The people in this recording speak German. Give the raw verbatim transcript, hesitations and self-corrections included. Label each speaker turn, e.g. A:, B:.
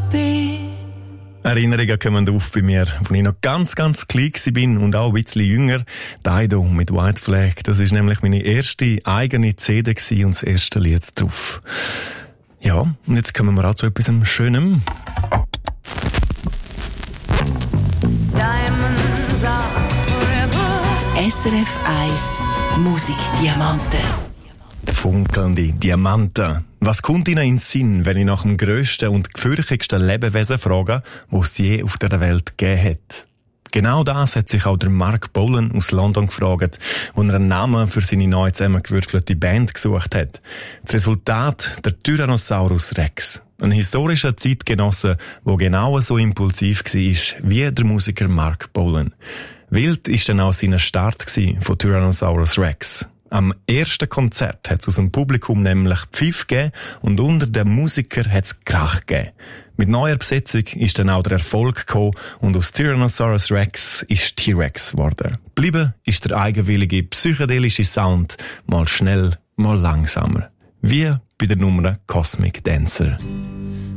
A: be.
B: Erinnerungen kommen auf bei mir, als ich noch ganz, ganz klein war und auch ein bisschen jünger. Dido mit White Flag, das war nämlich meine erste eigene C D und das erste Lied drauf. Ja, und jetzt kommen wir auch zu etwas Schönem.
A: Diamonds are forever.
C: S R F eins Musikdiamanten.
B: Funkelnde Diamanten. Was kommt Ihnen in den Sinn, wenn ich nach dem grössten und gefürchtigsten Lebewesen frage, das es je auf der Welt gegeben hat? Genau das hat sich auch der Mark Bolan aus London gefragt, als er einen Namen für seine neu zusammengewürfelte Band gesucht hat. Das Resultat, der Tyrannosaurus Rex. Ein historischer Zeitgenosse, der genau so impulsiv war wie der Musiker Mark Bolan. Wild war dann auch sein Start von Tyrannosaurus Rex. Am ersten Konzert hat es aus dem Publikum nämlich Pfiff gegeben und unter den Musikern hat es Krach gegeben. Mit neuer Besetzung ist dann auch der Erfolg gekommen und aus Tyrannosaurus Rex ist T-Rex geworden. Bleiben ist der eigenwillige psychedelische Sound mal schnell, mal langsamer. Wie bei der Nummer Cosmic Dancer.